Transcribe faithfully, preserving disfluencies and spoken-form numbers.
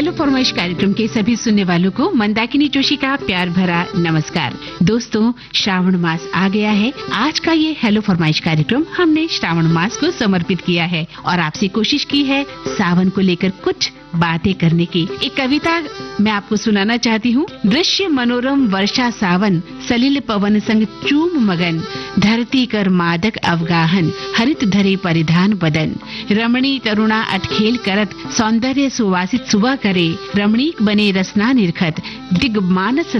Hello फरमाइश कार्यक्रम के सभी सुनने वालों को मंदाकिनी जोशी का प्यार भरा नमस्कार। दोस्तों, श्रावण मास आ गया है। आज का ये हेलो फरमाइश कार्यक्रम हमने श्रावण मास को समर्पित किया है और आपसे कोशिश की है सावन को लेकर कुछ बातें करने की। एक कविता मैं आपको सुनाना चाहती हूँ। दृश्य मनोरम वर्षा सावन, सलिल पवन संग चूम मगन, धरती कर मादक अवगाहन, हरित धरे परिधान बदन, रमणी तरुणा अटखेल करत, सौंदर्य सुवासित सुबह करे, रमणीक बने रसना निरखत, दिग्मानस